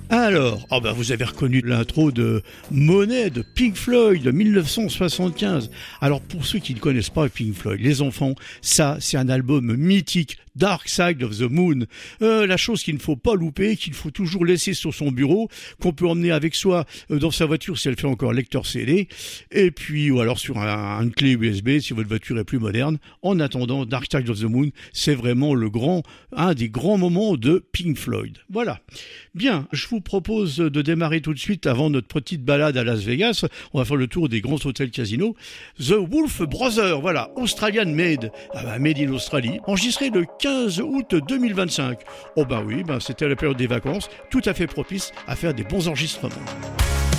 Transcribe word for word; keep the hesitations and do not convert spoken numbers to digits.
Alors, oh ben vous avez reconnu l'intro de Money de Pink Floyd de mille neuf cent soixante-quinze. Alors pour ceux qui ne connaissent pas Pink Floyd, les enfants, ça c'est un album mythique, Dark Side of the Moon. Euh, la chose qu'il ne faut pas louper, qu'il faut toujours laisser sur son bureau, qu'on peut emmener avec soi euh, dans sa voiture si elle fait encore lecteur C D, et puis ou alors sur un, une clé U S B si votre voiture est plus moderne. En attendant, Dark Side of the Moon, c'est vraiment le grand, un des grands moments de Pink Floyd. Voilà. Bien, je vous propose de démarrer tout de suite avant notre petite balade à Las Vegas. On va faire le tour des grands hôtels casinos. The Wolf Brothers, voilà, Australian Made, ah bah, Made in Australie, enregistré le quinze août deux mille vingt-cinq. Oh bah oui, bah c'était la période des vacances, tout à fait propice à faire des bons enregistrements.